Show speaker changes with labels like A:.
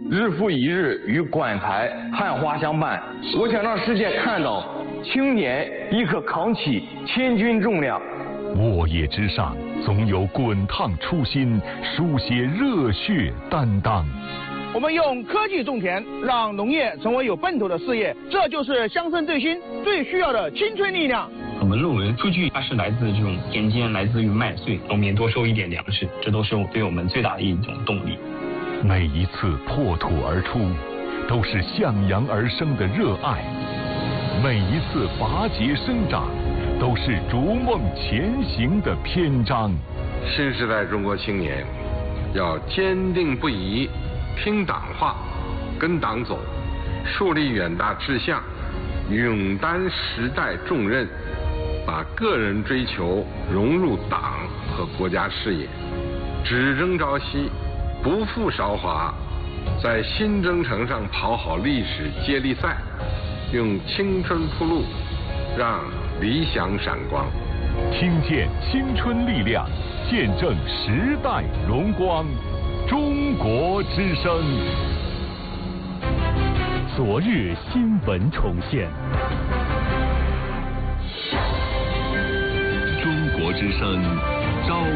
A: 日复一日与馆台汉花相伴。我想让世界看到青年亦可扛起千钧重量。
B: 沃野之上，总有滚烫初心，书写热血担当。
C: 我们用科技种田，让农业成为有奔头的事业，这就是乡村振兴最需要的青春力量。
D: 我们认为数据它是来自这种田间，来自于麦穗，农民多收一点粮食，这都是对我们最大的一种动力。
B: 每一次破土而出，都是向阳而生的热爱；每一次拔节生长，都是逐梦前行的篇章。
E: 新时代中国青年要坚定不移听党话，跟党走，树立远大志向，勇担时代重任，把个人追求融入党和国家事业，只争朝夕，不负韶华，在新征程上跑好历史接力赛，用青春铺路，让理想闪光。
B: 听见青春力量，见证时代荣光。中国之声，昨日新闻重现。中国之声，朝